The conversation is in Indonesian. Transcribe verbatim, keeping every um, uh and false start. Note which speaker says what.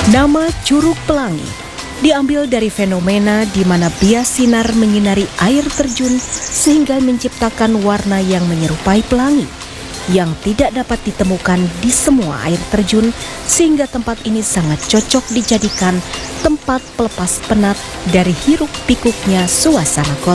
Speaker 1: Nama Curug Pelangi diambil dari fenomena di mana bias sinar menyinari air terjun sehingga menciptakan warna yang menyerupai pelangi yang tidak dapat ditemukan di semua air terjun, sehingga tempat ini sangat cocok dijadikan tempat pelepas penat dari hiruk pikuknya suasana kota.